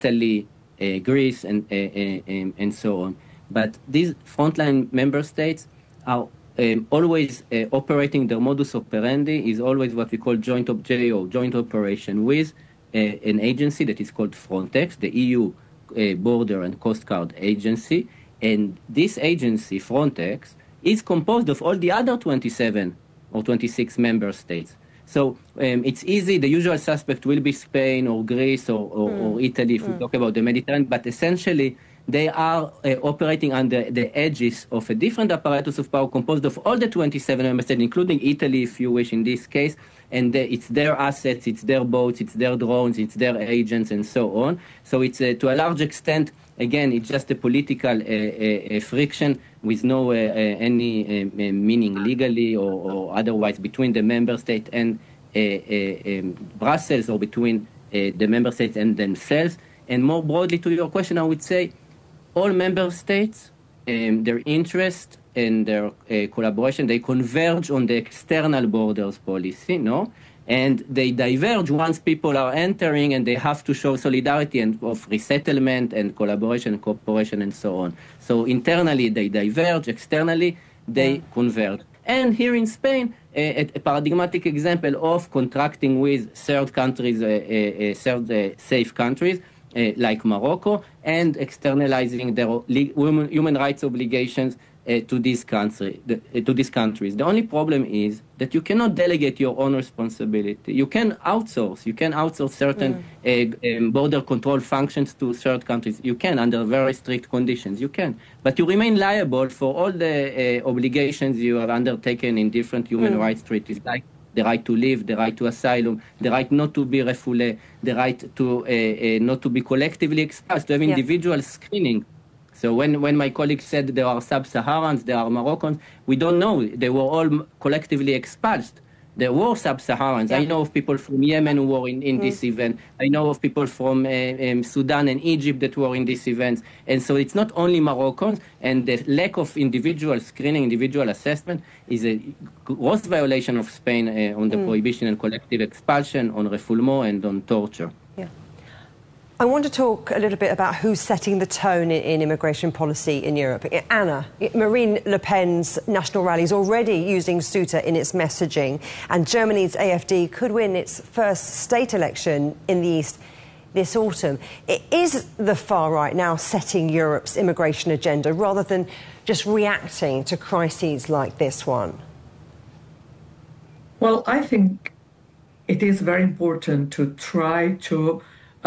Italy, Greece, and so on. But these frontline member states are always operating. Their modus operandi is always what we call joint operation with an agency that is called Frontex, the EU Border and Coast Guard Agency. And this agency, Frontex, is composed of all the other 27 or 26 member states. So it's easy. The usual suspect will be Spain or Greece or Italy if we talk about the Mediterranean, but essentially they are operating under the aegis of a different apparatus of power composed of all the 27 member states, including Italy, if you wish, in this case. And it's their assets, it's their boats, it's their drones, it's their agents, and so on. So it's, to a large extent, again, it's just a political friction with no any meaning legally or otherwise between the member state and Brussels, or between the member states and themselves. And more broadly to your question, I would say all member states, their interest and their collaboration, they converge on the external borders policy, no? And they diverge once people are entering, and they have to show solidarity and of resettlement and collaboration and cooperation and so on. So internally they diverge, externally they converge. And here in Spain, a paradigmatic example of contracting with third countries, third safe countries, like Morocco, and externalizing their human rights obligations to these countries. The only problem is that you cannot delegate your own responsibility. You can outsource certain border control functions to third countries. You can, under very strict conditions, you can. But you remain liable for all the obligations you have undertaken in different human rights treaties, like the right to live, the right to asylum, the right not to be refoulé, the right to not to be collectively expelled, to have individual screening. So when my colleague said there are sub-Saharans, there are Moroccans, we don't know. They were all collectively expulsed. There were sub-Saharans. I know of people from Yemen who were in this event. I know of people from Sudan and Egypt that were in this event. And so it's not only Moroccans, and the lack of individual screening, individual assessment is a gross violation of Spain on the prohibition and collective expulsion, on refoulement, and on torture. I want to talk a little bit about who's setting the tone in immigration policy in Europe. Anna, Marine Le Pen's National Rally is already using Ceuta in its messaging, and Germany's AfD could win its first state election in the East this autumn. Is the far right now setting Europe's immigration agenda rather than just reacting to crises like this one? Well, I think it is very important to try to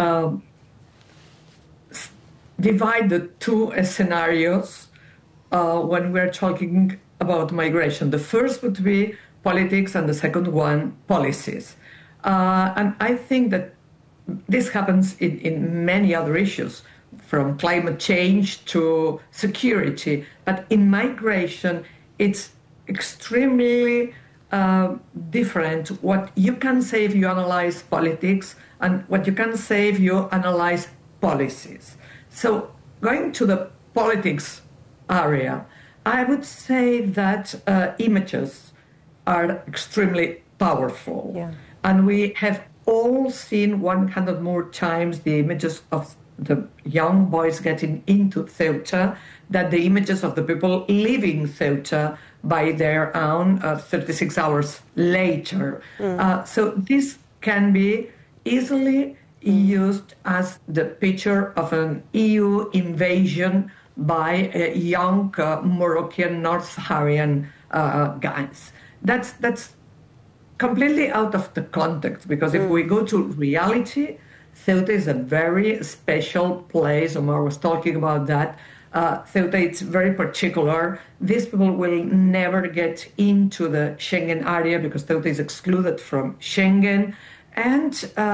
divide the two scenarios when we're talking about migration. The first would be politics, and the second one, policies. And I think that this happens in many other issues, from climate change to security. But in migration, it's extremely different what you can say if you analyze politics and what you can say if you analyze policies. So going to the politics area, I would say that images are extremely powerful. And we have all seen 100 more times the images of the young boys getting into Ceuta than the images of the people leaving Ceuta by their own 36 hours later. So this can be easily used as the picture of an EU invasion by young Moroccan North Saharan guys. That's completely out of the context, because if we go to reality, Ceuta is a very special place. Omar was talking about that. Ceuta, it's very particular. These people will never get into the Schengen area because Ceuta is excluded from Schengen. And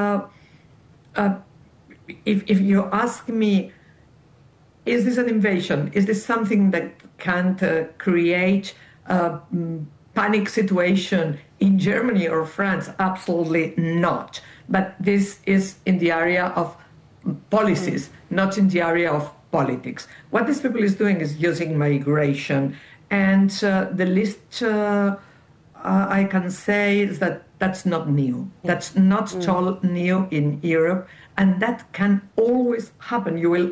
if you ask me, is this an invasion? Is this something that can create a panic situation in Germany or France? Absolutely not. But this is in the area of policies, not in the area of politics. What this people is doing is using migration, and the least I can say is that that's not new. That's not at all new in Europe, and that can always happen. You will